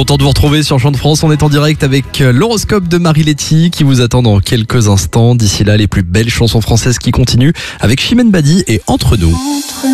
Content de vous retrouver sur Chant de France. On est en direct avec l'horoscope de Marie-Letty qui vous attend dans quelques instants. D'ici là, les plus belles chansons françaises qui continuent avec Chimène Badi et Entre nous.